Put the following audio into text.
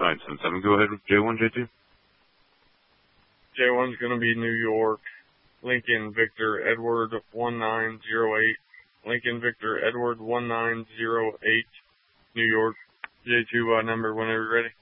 977. Go ahead with J1, J2. J1's going to be New York, Lincoln Victor Edward 1908. Lincoln Victor Edward 1908, New York. J2 number whenever you're ready.